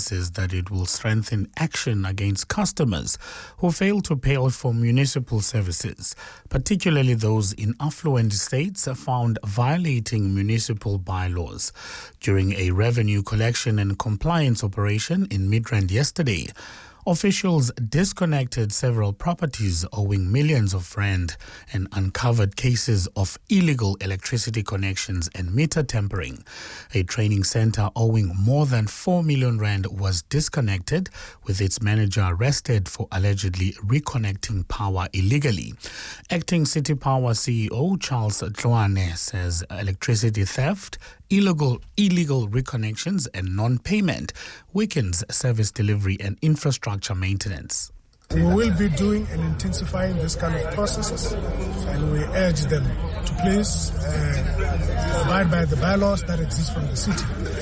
promises that it will strengthen action against customers who fail to pay for municipal services, particularly those in affluent states found violating municipal bylaws. During a revenue collection and compliance operation in Midrand yesterday, officials disconnected several properties owing millions of rand and uncovered cases of illegal electricity connections and meter tampering. A training center owing more than 4 million rand was disconnected, with its manager arrested for allegedly reconnecting power illegally. Acting City Power CEO Charles Tloane says electricity theft, illegal reconnections and non-payment weakens service delivery and infrastructure maintenance. We will be doing and intensifying this kind of processes, and we urge them to please abide by the bylaws that exist from the city.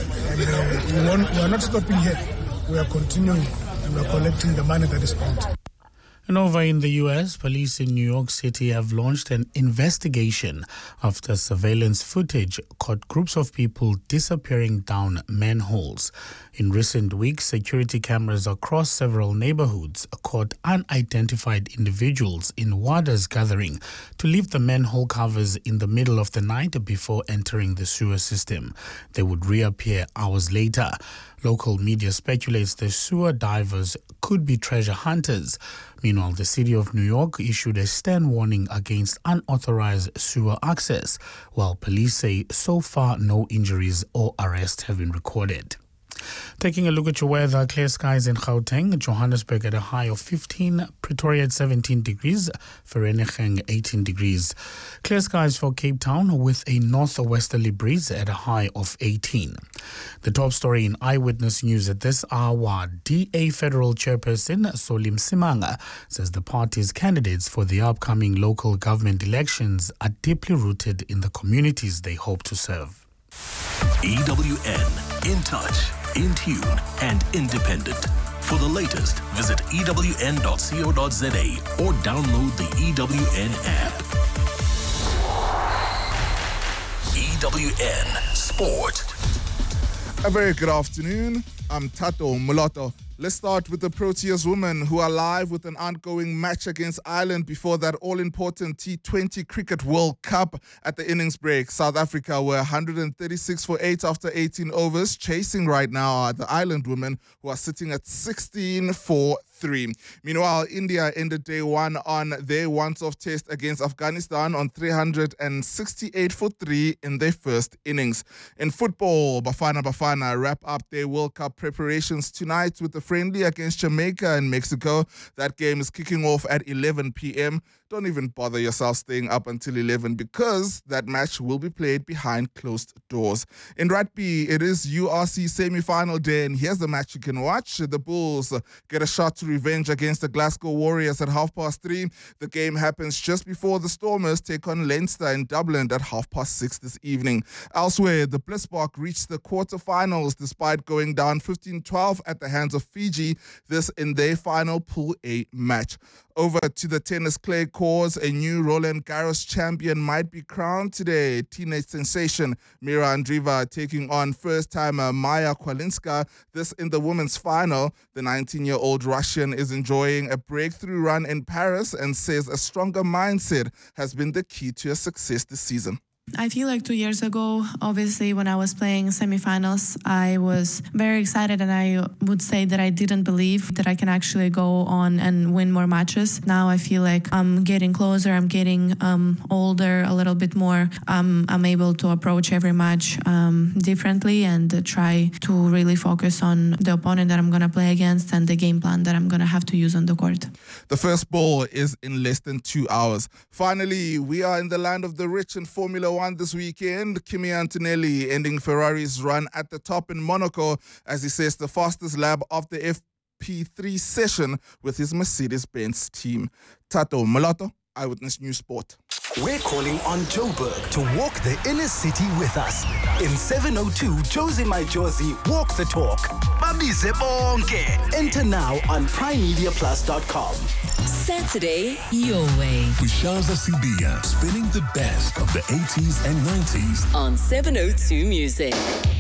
And we are not stopping here. We are continuing and we are collecting the money that is owed. And over in the U.S., police in New York City have launched an investigation after surveillance footage caught groups of people disappearing down manholes. In recent weeks, security cameras across several neighborhoods caught unidentified individuals in waders gathering to leave the manhole covers in the middle of the night before entering the sewer system. They would reappear hours later. Local media speculates the sewer divers could be treasure hunters. Meanwhile, the city of New York issued a stern warning against unauthorized sewer access, while police say so far no injuries or arrests have been recorded. Taking a look at your weather, clear skies in Gauteng, Johannesburg at a high of 15, Pretoria at 17 degrees, Vereeniging 18 degrees. Clear skies for Cape Town with a northwesterly breeze at a high of 18. The top story in Eyewitness News at this hour, DA Federal Chairperson Solim Simanga says the party's candidates for the upcoming local government elections are deeply rooted in the communities they hope to serve. EWN, in touch, in tune and independent. For the latest, visit ewn.co.za or download the EWN app. EWN Sport. A very good afternoon. I'm Tato Moloto. Let's start with the Proteas women who are live with an ongoing match against Ireland before that all-important T20 Cricket World Cup. At the innings break, South Africa were 136 for 8 after 18 overs. Chasing right now are the Ireland women who are sitting at 16 for 3. Meanwhile, India ended day one on their once-off test against Afghanistan on 368 for 3 in their first innings. In football, Bafana wrap up their World Cup preparations tonight with the friendly against Jamaica and Mexico. That game is kicking off at 11 p.m. Don't even bother yourself staying up until 11 because that match will be played behind closed doors. In rugby, it is URC semi-final day, and here's the match you can watch. The Bulls get a shot to revenge against the Glasgow Warriors at 3:30. The game happens just before the Stormers take on Leinster in Dublin at 6:30 this evening. Elsewhere, the Blisspark reached the quarterfinals despite going down 15-12 at the hands of Fiji, this in their final Pool A match. Over to the tennis clay courts, a new Roland Garros champion might be crowned today. Teenage sensation Mira Andreeva taking on first-timer Maya Kwalinska, this in the women's final. The 19-year-old Russian is enjoying a breakthrough run in Paris and says a stronger mindset has been the key to her success this season. I feel like 2 years ago, obviously, when I was playing semifinals, I was very excited, and I would say that I didn't believe that I can actually go on and win more matches. Now I feel like I'm getting closer, I'm getting older a little bit more. I'm able to approach every match differently and try to really focus on the opponent that I'm going to play against and the game plan that I'm going to have to use on the court. The first ball is in less than 2 hours. Finally, we are in the land of the rich in Formula One this weekend. Kimi Antonelli ending Ferrari's run at the top in Monaco as he says the fastest lap of the FP3 session with his Mercedes-Benz team. Tato Moloto, Eyewitness News Sport. We're calling on Joburg to walk the inner city with us. In 702 Josie My Josie Walk the Talk. Babize bonke. Enter now on primemediaplus.com. Saturday, your way. With Shaza Sibia spinning the best of the 80s and 90s on 702 Music.